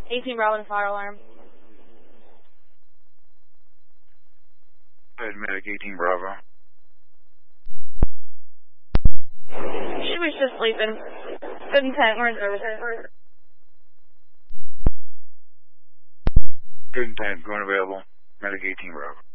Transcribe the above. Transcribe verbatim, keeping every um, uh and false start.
eighteen Bravo and fire alarm. Go ahead, medic eighteen Bravo. She was just sleeping. Good intent, we're in service. Good intent, going available. Medic eighteen Bravo.